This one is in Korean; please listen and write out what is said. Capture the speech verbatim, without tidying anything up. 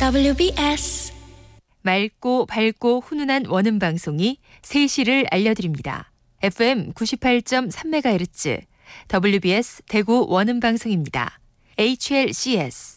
더블유비에스 맑고 밝고 훈훈한 원음 방송이 세 시를 알려드립니다. 에프엠 구십팔 점 삼 메가헤르츠 더블유비에스 대구 원음 방송입니다. 에이치엘씨에스